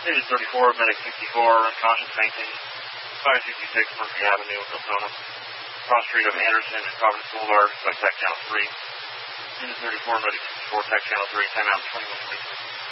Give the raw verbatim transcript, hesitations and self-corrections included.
Agent thirty-four, Medic sixty-four, unconscious, fainting, five sixty-six Murphy Avenue, Miltona. Cross street of Anderson and Providence Boulevard, by Tech Channel three. Agent thirty-four, Medic sixty-four, Tech Channel three, timeout twenty-one twenty-three.